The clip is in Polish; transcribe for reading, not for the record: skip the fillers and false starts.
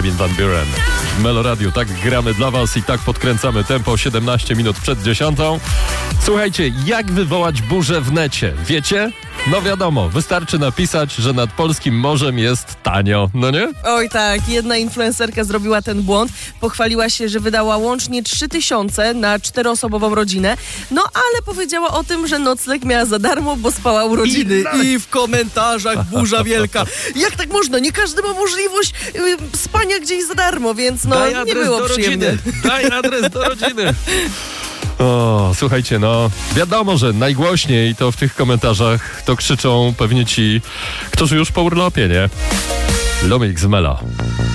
Armin van Buuren. W Meloradiu tak gramy dla was i tak podkręcamy tempo 17 minut przed 10. Słuchajcie, jak wywołać burzę w necie? Wiecie? No wiadomo, wystarczy napisać, że nad polskim morzem jest tanio, no nie? Oj tak, jedna influencerka zrobiła ten błąd. Pochwaliła się, że wydała łącznie 3000 na 4-osobową rodzinę. No ale powiedziała o tym, że nocleg miała za darmo, bo spała u rodziny. I w komentarzach burza wielka. Jak tak można? Nie każdy ma możliwość spania gdzieś za darmo, więc no nie było przyjemne. Daj adres do rodziny. O, słuchajcie, no wiadomo, że najgłośniej to w tych komentarzach to krzyczą pewnie ci, którzy już po urlopie, nie? Lumix z Melo.